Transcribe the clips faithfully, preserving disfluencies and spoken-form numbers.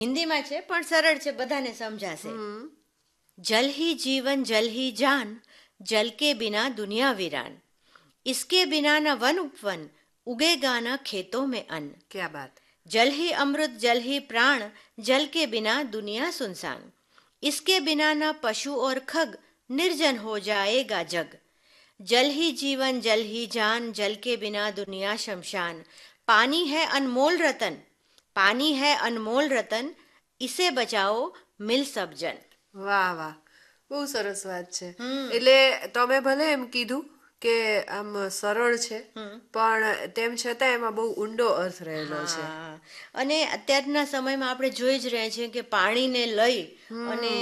હિન્દીમાં છે પણ સરળ છે, બધાને સમજાશે. જલ હી જીવન જલ હી જાન, જલ કે બિના દુનિયા વીરાન, इसके बिना न वन उपवन, उगेगा न खेतों में अन्न. क्या बात. जल ही अमृत जल ही प्राण, जल के बिना दुनिया सुनसान, इसके बिना न पशु और खग, निर्जन हो जाएगा जग. जल ही जीवन जल ही जान, जल के बिना दुनिया शमशान, पानी है अनमोल रतन, पानी है अनमोल रतन, इसे बचाओ मिल सब जन. વાહ વાહ, બહુ સરસ વાત છે. એટલે તમે ભલે એમ કીધું કે આમ સરળ છે, પણ તેમ છતાં એમાં બહુ ઊંડો અર્થ રહેલો છે. અને અત્યારના સમયમાં આપણે જોઈ જ રહ્યા છીએ કે પાણીને લઈ અને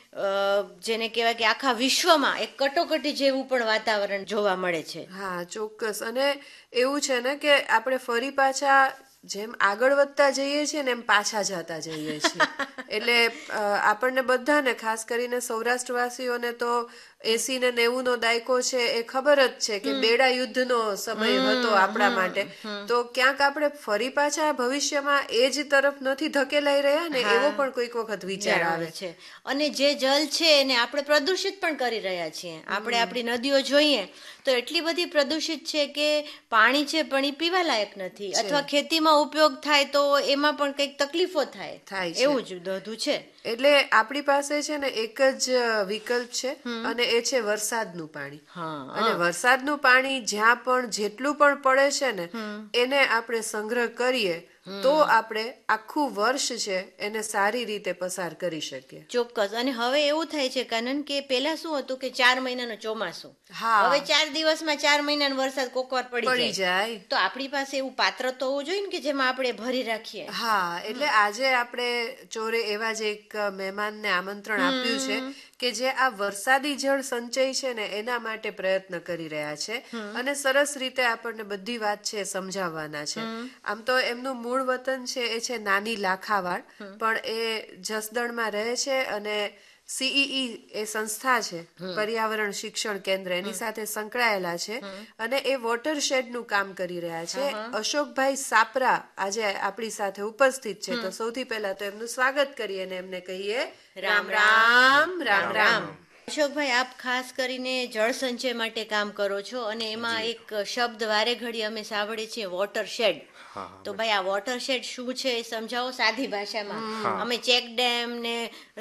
જેને કહેવાય કે આખા વિશ્વમાં એક કટોકટી જેવું પણ વાતાવરણ જોવા મળે છે. હા, ચોક્કસ. અને એવું છે ને કે આપણે ફરી પાછા જેમ આગળ વધતા જઈએ છીએ ને એમ પાછા જતા જઈએ છીએ. એટલે આપણને બધાને, ખાસ કરીને સૌરાષ્ટ્રવાસીઓને તો એસી ને નેવું નો દાયકો છે એ ખબર જ છે કે બેડા યુદ્ધનો સમય હતો આપણા માટે. તો ક્યાંક આપણે ફરી પાછા ભવિષ્યમાં એ જ તરફ નથી ધકેલાઈ રહ્યા ને, એવો પણ કોઈક વખત વિચાર આવે છે. અને જે જલ છે એને આપણે પ્રદૂષિત પણ કરી રહ્યા છીએ. આપણે આપણી નદીઓ જોઈએ તો એટલી બધી પ્રદૂષિત છે કે પાણી છે પણ એ પીવા લાયક નથી, અથવા ખેતીમાં ઉપયોગ થાય તો એમાં પણ કંઈક તકલીફો થાય થાય એવું જ બધું છે. એટલે આપણી પાસે છે ને એક જ વિકલ્પ છે, અને એ છે વરસાદનું પાણી. અને વરસાદનું પાણી જ્યાં પણ જેટલું પણ પડે છે ને, એને આપણે સંગ્રહ કરીએ તો આપણે આખું વર્ષ છે એને સારી રીતે પસાર કરી શકીએ. ચોક્કસ. અને હવે એવું થાય છે કાનન કે પેલા શું હતું કે ચાર મહિનાનો ચોમાસું, હવે ચાર દિવસમાં ચાર મહિનાનો વરસાદ કોકવાર પડી જાય. તો આપણી પાસે એવું પાત્ર તો હોવું જોઈએ ને કે જેમાં આપણે ભરી રાખીએ. હા, એટલે આજે આપણે ચોરે એવા જ એક મહેમાનને આમંત્રણ આપ્યું છે કે જે આ વરસાદી જળ સંચય છે ને એના માટે પ્રયત્ન કરી રહ્યા છે, અને સરસ રીતે આપણને બધી વાત છે સમજાવવાના છે. આમ તો એમનું મૂળ વતન છે એ છે નાની લાખાવાડ, પણ એ જસદણમાં રહે છે અને સીઈઈ એ સંસ્થા છે, પર્યાવરણ શિક્ષણ કેન્દ્ર, એની સાથે સંકળાયેલા છે, અને એ વોટરશેડ નું કામ કરી રહ્યા છે. અશોકભાઈ સાપરા આજે આપણી સાથે ઉપસ્થિત છે. તો સૌથી પહેલા તો એમનું સ્વાગત કરીએ અને એમને કહીએ રામ રામ રામ રામ. અશોકભાઈ, આપ ખાસ કરીને જળ સંચય માટે કામ કરો છો, અને એમાં એક શબ્દ વારે ઘડી અમે સાંભળીએ છીએ, વોટરશેડ. તો ભાઈ આ વોટરશેડ શું છે એ સમજાવો સાદી ભાષામાં. અમે ચેક ડેમ ને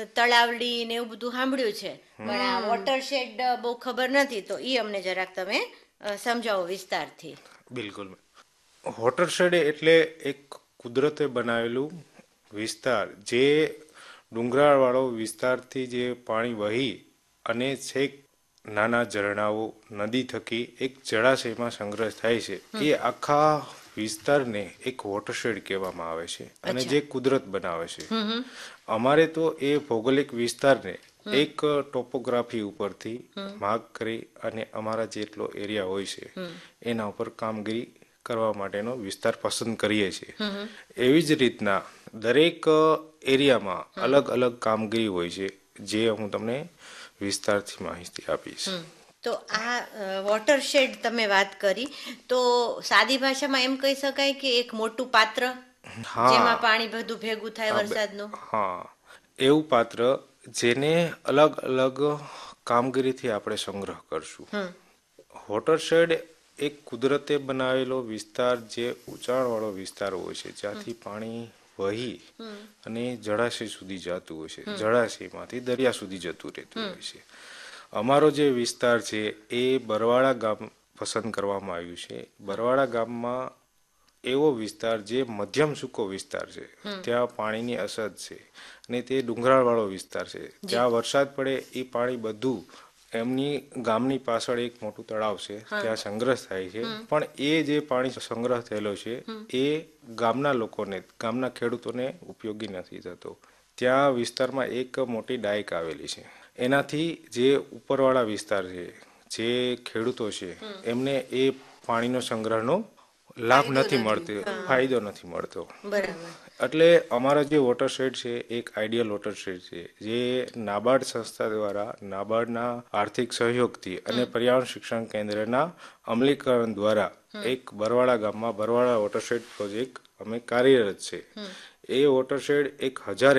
તળાવડી ને એવું બધું સાંભળ્યું છે, પણ આ વોટરશેડ બહુ ખબર નથી, તો એ અમને જરાક તમે સમજાવો વિસ્તારથી. બિલકુલ. વોટરશેડ એટલે એક કુદરતે બનાવેલું વિસ્તાર, જે ડુંગરાળવાળો વિસ્તારથી જે પાણી વહી અને છેક નાના ઝરણાઓ નદી થકી એક જળાશયમાં સંગ્રહ થાય છે. એ આખા વિસ્તારને એક વોટરશેડ કહેવામાં આવે છે, અને જે કુદરત બનાવે છે. અમારે તો એ ભૌગોલિક વિસ્તારને એક ટોપોગ્રાફી ઉપરથી માર્ક કરી અને અમારા જેટલો એરિયા હોય છે એના ઉપર કામગીરી કરવા માટેનો વિસ્તાર પસંદ કરીએ છીએ. એવી જ રીતના દરેક એરિયામાં અલગ અલગ કામગીરી હોય છે, જે હું તમને વિસ્તારથી માહિતી આપીશ. તો આ વોટરશેડ તમે વાત કરી, તો સાદી ભાષામાં એમ કહી શકાય કે એક મોટું પાત્ર જેમાં પાણી બધું ભેગું થાય વરસાદનું. હા, એવું પાત્ર જેને અલગ અલગ કામગીરીથી આપણે સંગ્રહ કરશું. વોટરશેડ એક કુદરતે બનાવેલો વિસ્તાર, જે ઊંચાણવાળો વિસ્તાર હોય છે, જ્યાંથી પાણી વહી અને જળાશય સુધી જતું હોય છે, જળાશયમાંથી દરિયા સુધી જતું રહેતું હોય છે. અમારો જે વિસ્તાર છે એ બરવાળા ગામ પસંદ કરવામાં આવ્યું છે. બરવાળા ગામમાં એવો વિસ્તાર જે મધ્યમ સૂકો વિસ્તાર છે, ત્યાં પાણીની અછત છે, અને તે ડુંગરાળવાળો વિસ્તાર છે. ત્યાં વરસાદ પડે એ પાણી બધું એમની ગામની પાછળ એક મોટું તળાવ છે, ત્યાં સંગ્રહ થાય છે. પણ એ જે પાણી સંગ્રહ થયેલો છે એ ગામના લોકોને, ગામના ખેડૂતોને ઉપયોગી નથી થતો. ત્યાં વિસ્તારમાં એક મોટી ડાયક આવેલી છે. એનાથી જે ઉપરવાળા વિસ્તાર છે, જે ખેડૂતો છે, એમને એ પાણીનો સંગ્રહનો લાભ નથી મળતો, ફાયદો નથી મળતો. એટલે અમારા જે વોટરશેડ છે એક આઈડિયલ વોટરશેડ છે, જે નાબાર્ડ સંસ્થા દ્વારા, નાબાર્ડના આર્થિક સહયોગથી અને પર્યાવરણ શિક્ષણ કેન્દ્રના અમલીકરણ દ્વારા એક બરવાળા ગામમાં બરવાળા વોટરશેડ પ્રોજેક્ટ અમે કાર્યરત છે. એ વોટરશેડ એક હજાર